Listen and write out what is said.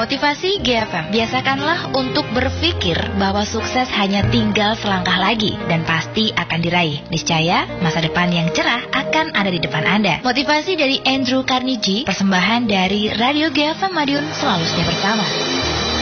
Motivasi GFM, biasakanlah untuk berpikir bahwa sukses hanya tinggal selangkah lagi dan pasti akan diraih. Niscaya, masa depan yang cerah akan ada di depan Anda. Motivasi dari Andrew Carnegie, persembahan dari Radio GFM Madiun, selalu setia bersama.